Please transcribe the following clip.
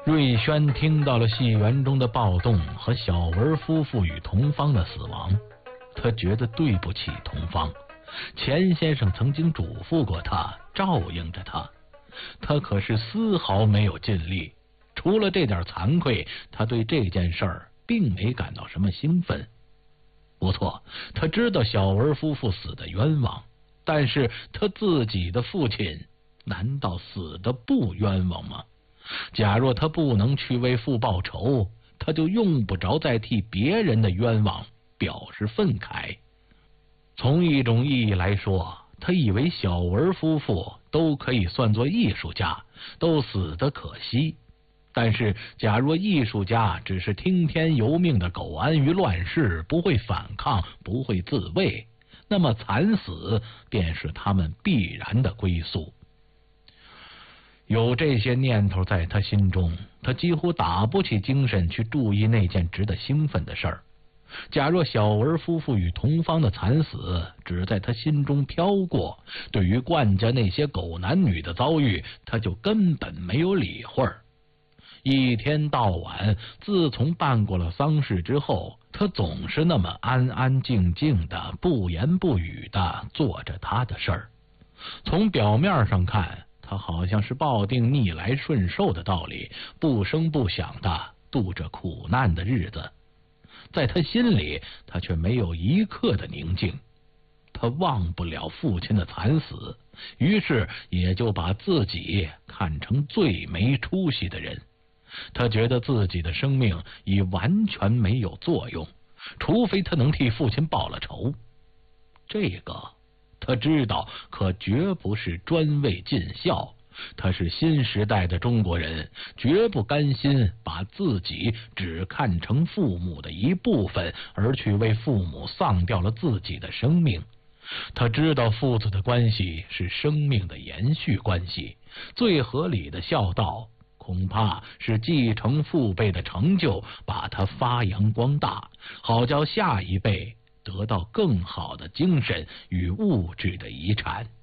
瑞轩听到了戏园中的暴动和小文夫妇与童芳的死亡，他觉得对不起童芳。钱先生曾经嘱咐过他，照应着他，他可是丝毫没有尽力。除了这点惭愧，他对这件事儿并没感到什么兴奋。不错，他知道小文夫妇死的冤枉，但是他自己的父亲难道死的不冤枉吗？假若他不能去为父报仇，他就用不着再替别人的冤枉表示愤慨。从一种意义来说，他以为小文夫妇都可以算作艺术家，都死得可惜。但是假若艺术家只是听天由命的苟安于乱世，不会反抗，不会自卫，那么惨死便是他们必然的归宿。有这些念头在他心中，他几乎打不起精神去注意那件值得兴奋的事儿。假若小文夫妇与童芳的惨死只在他心中飘过，对于冠家那些狗男女的遭遇，他就根本没有理会儿。一天到晚，自从办过了丧事之后，他总是那么安安静静的，不言不语的做着他的事儿。从表面上看，他好像是抱定逆来顺受的道理，不声不响的度着苦难的日子。在他心里，他却没有一刻的宁静。他忘不了父亲的惨死，于是也就把自己看成最没出息的人。他觉得自己的生命已完全没有作用，除非他能替父亲报了仇。这个他知道，可绝不是专为尽孝。他是新时代的中国人，绝不甘心把自己只看成父母的一部分，而去为父母丧掉了自己的生命。他知道父子的关系是生命的延续关系，最合理的孝道恐怕是继承父辈的成就，把它发扬光大，好叫下一辈得到更好的精神与物质的遗产。